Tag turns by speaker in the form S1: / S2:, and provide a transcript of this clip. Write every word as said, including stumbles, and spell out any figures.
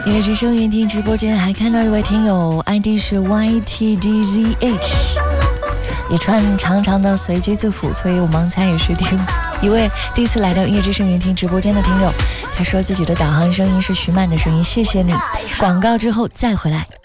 S1: 音乐之声云听直播间还看到一位听友 I D 是 Y T D Z H， 一串长长的随机字符，所以我盲猜也是听一位第一次来到音乐之声云听直播间的听友，他说自己的导航声音是徐曼的声音，谢谢你。广告之后再回来。